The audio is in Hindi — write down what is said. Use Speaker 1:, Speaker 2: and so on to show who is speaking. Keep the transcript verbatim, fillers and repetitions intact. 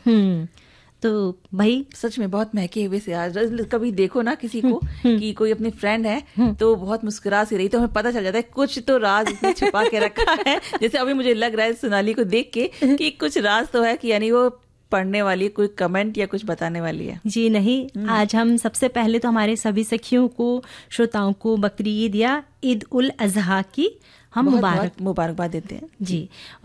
Speaker 1: हम्म तो भाई
Speaker 2: सच में बहुत महके हुए से आज कभी देखो ना किसी को कि कोई अपनी फ्रेंड है तो बहुत मुस्कुरा सी रही, तो हमें पता चल जाता है कुछ तो राज उसने छुपा के रखा है। जैसे अभी मुझे लग रहा है सोनाली को देख के कि कुछ राज तो है कि यानी वो पढ़ने वाली, कोई कमेंट या कुछ बताने वाली है।
Speaker 1: जी नहीं, आज हम सबसे पहले तो हमारे सभी सखियों को, श्रोताओं को बकरीद या ईद उल अजहा की हम मुबारक
Speaker 2: मुबारकबाद देते हैं
Speaker 1: जी।